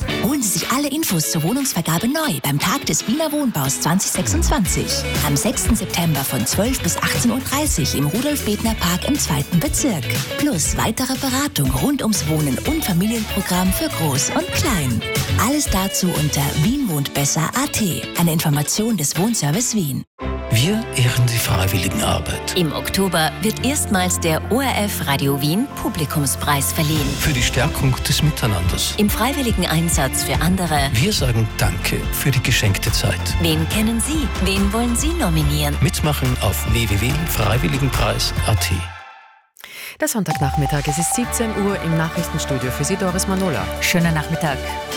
Holen Sie sich alle Infos zur Wohnungsvergabe neu beim Tag des Wiener Wohnbaus 2026. Am 6. September von 12 bis 18.30 Uhr im Rudolf-Bethner-Park im 2. Bezirk. Plus weitere Beratung rund ums Wohnen und Familienprogramm für Groß und Klein. Alles dazu unter wienwohntbesser.at. Eine Information des Wohnservice Wien. Wir ehren die Freiwilligenarbeit. Im Oktober wird erstmals der ORF Radio Wien Publikumspreis verliehen. Für die Stärkung des Miteinanders. Im freiwilligen Einsatz für andere. Wir sagen Danke für die geschenkte Zeit. Wen kennen Sie? Wen wollen Sie nominieren? Mitmachen auf www.freiwilligenpreis.at. Der Sonntagnachmittag, es ist 17 Uhr im Nachrichtenstudio für Sie, Doris Manola. Schönen Nachmittag.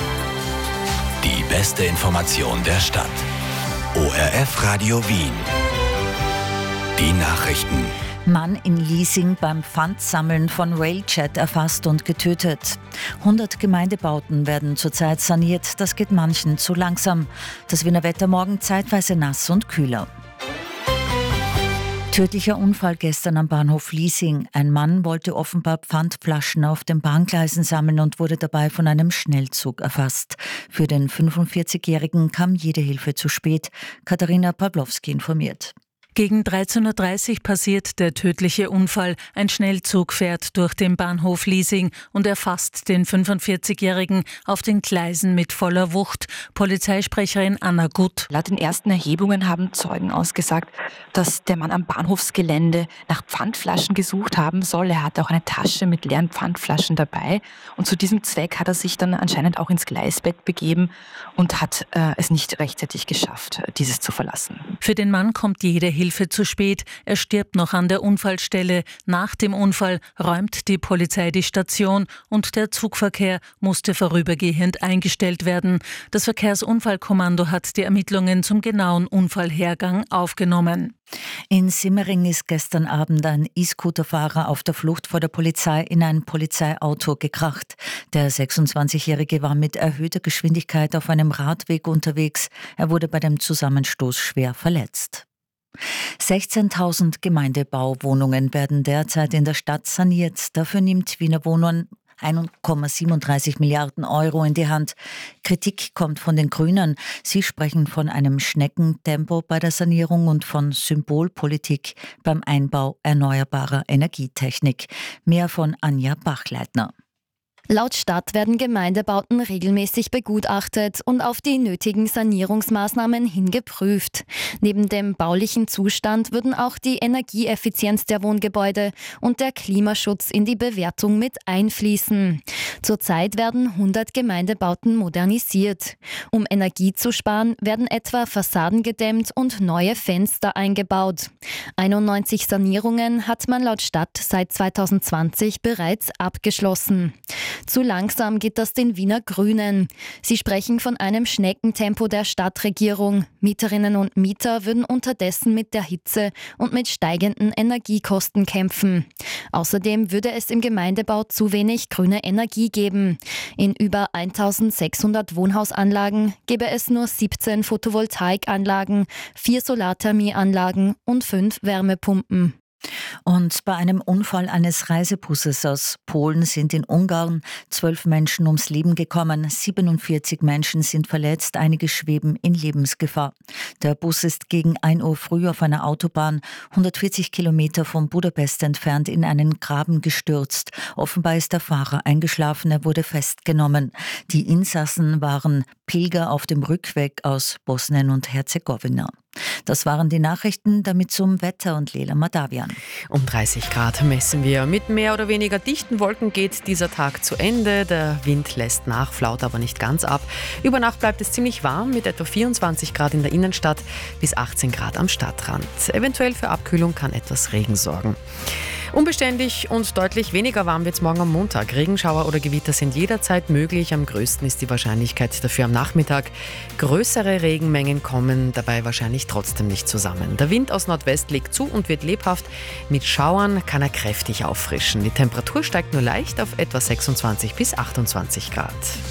Die beste Information der Stadt. ORF Radio Wien. Die Nachrichten. Mann in Liesing beim Pfandsammeln von Railjet erfasst und getötet. 100 Gemeindebauten werden zurzeit saniert. Das geht manchen zu langsam. Das Wiener Wetter morgen zeitweise nass und kühler. Tödlicher Unfall gestern am Bahnhof Liesing. Ein Mann wollte offenbar Pfandflaschen auf den Bahngleisen sammeln und wurde dabei von einem Schnellzug erfasst. Für den 45-Jährigen kam jede Hilfe zu spät. Katharina Pawlowski informiert. Gegen 13.30 Uhr passiert der tödliche Unfall. Ein Schnellzug fährt durch den Bahnhof Liesing und erfasst den 45-Jährigen auf den Gleisen mit voller Wucht. Polizeisprecherin Anna Gutt. Laut den ersten Erhebungen haben Zeugen ausgesagt, dass der Mann am Bahnhofsgelände nach Pfandflaschen gesucht haben soll. Er hatte auch eine Tasche mit leeren Pfandflaschen dabei. Und zu diesem Zweck hat er sich dann anscheinend auch ins Gleisbett begeben und hat es nicht rechtzeitig geschafft, dieses zu verlassen. Für den Mann kommt jede Hilfe zu spät. Er stirbt noch an der Unfallstelle. Nach dem Unfall räumt die Polizei die Station und der Zugverkehr musste vorübergehend eingestellt werden. Das Verkehrsunfallkommando hat die Ermittlungen zum genauen Unfallhergang aufgenommen. In Simmering ist gestern Abend ein E-Scooter-Fahrer auf der Flucht vor der Polizei in ein Polizeiauto gekracht. Der 26-Jährige war mit erhöhter Geschwindigkeit auf einem Radweg unterwegs. Er wurde bei dem Zusammenstoß schwer verletzt. 16.000 Gemeindebauwohnungen werden derzeit in der Stadt saniert. Dafür nimmt Wiener Wohnen 1,37 Milliarden Euro in die Hand. Kritik kommt von den Grünen. Sie sprechen von einem Schneckentempo bei der Sanierung und von Symbolpolitik beim Einbau erneuerbarer Energietechnik. Mehr von Anja Bachleitner. Laut Stadt werden Gemeindebauten regelmäßig begutachtet und auf die nötigen Sanierungsmaßnahmen hin geprüft. Neben dem baulichen Zustand würden auch die Energieeffizienz der Wohngebäude und der Klimaschutz in die Bewertung mit einfließen. Zurzeit werden 100 Gemeindebauten modernisiert. Um Energie zu sparen, werden etwa Fassaden gedämmt und neue Fenster eingebaut. 91 Sanierungen hat man laut Stadt seit 2020 bereits abgeschlossen. Zu langsam geht das den Wiener Grünen. Sie sprechen von einem Schneckentempo der Stadtregierung. Mieterinnen und Mieter würden unterdessen mit der Hitze und mit steigenden Energiekosten kämpfen. Außerdem würde es im Gemeindebau zu wenig grüne Energie geben. In über 1600 Wohnhausanlagen gäbe es nur 17 Photovoltaikanlagen, 4 Solarthermieanlagen und 5 Wärmepumpen. Und bei einem Unfall eines Reisebusses aus Polen sind in Ungarn 12 Menschen ums Leben gekommen. 47 Menschen sind verletzt, einige schweben in Lebensgefahr. Der Bus ist gegen 1 Uhr früh auf einer Autobahn 140 Kilometer von Budapest entfernt in einen Graben gestürzt. Offenbar ist der Fahrer eingeschlafen, er wurde festgenommen. Die Insassen waren Pilger auf dem Rückweg aus Bosnien und Herzegowina. Das waren die Nachrichten, damit zum Wetter und Lela Madavian. Um 30 Grad messen wir. Mit mehr oder weniger dichten Wolken geht dieser Tag zu Ende. Der Wind lässt nach, flaut aber nicht ganz ab. Über Nacht bleibt es ziemlich warm mit etwa 24 Grad in der Innenstadt bis 18 Grad am Stadtrand. Eventuell für Abkühlung kann etwas Regen sorgen. Unbeständig und deutlich weniger warm wird es morgen am Montag. Regenschauer oder Gewitter sind jederzeit möglich. Am größten ist die Wahrscheinlichkeit dafür am Nachmittag. Größere Regenmengen kommen dabei wahrscheinlich trotzdem nicht zusammen. Der Wind aus Nordwest legt zu und wird lebhaft. Mit Schauern kann er kräftig auffrischen. Die Temperatur steigt nur leicht auf etwa 26 bis 28 Grad.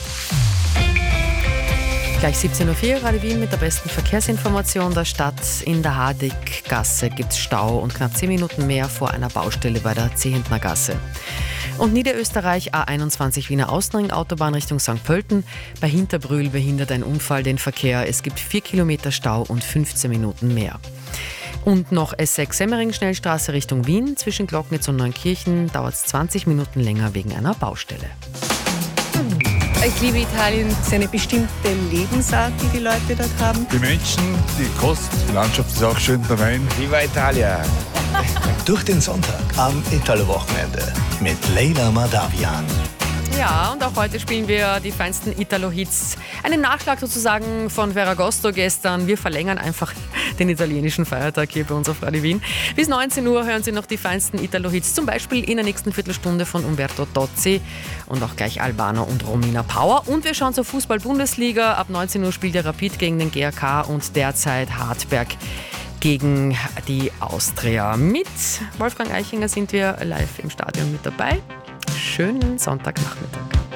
Gleich 17.04 Uhr, Radio Wien mit der besten Verkehrsinformation der Stadt. In der Hardeggasse gibt es Stau und knapp 10 Minuten mehr vor einer Baustelle bei der Zehentner Gasse. Und Niederösterreich A21 Wiener Außenring-Autobahn Richtung St. Pölten. Bei Hinterbrühl behindert ein Unfall den Verkehr. Es gibt 4 Kilometer Stau und 15 Minuten mehr. Und noch S6 Semmering-Schnellstraße Richtung Wien. Zwischen Glocknitz und Neunkirchen dauert es 20 Minuten länger wegen einer Baustelle. Ich liebe Italien. Es ist eine bestimmte Lebensart, die die Leute dort haben. Die Menschen, die Kost, die Landschaft ist auch schön, der Wein. Viva Italia! Durch den Sonntag am Italo-Wochenende mit Leila Madavian. Ja, und auch heute spielen wir die feinsten Italo-Hits. Einen Nachschlag sozusagen von Ferragosto gestern. Wir verlängern einfach den italienischen Feiertag hier bei uns auf Radio Wien. Bis 19 Uhr hören Sie noch die feinsten Italo-Hits. Zum Beispiel in der nächsten Viertelstunde von Umberto Tozzi und auch gleich Albano und Romina Power. Und wir schauen zur Fußball-Bundesliga. Ab 19 Uhr spielt der Rapid gegen den GAK und derzeit Hartberg gegen die Austria. Mit Wolfgang Eichinger sind wir live im Stadion mit dabei. Schönen Sonntagnachmittag.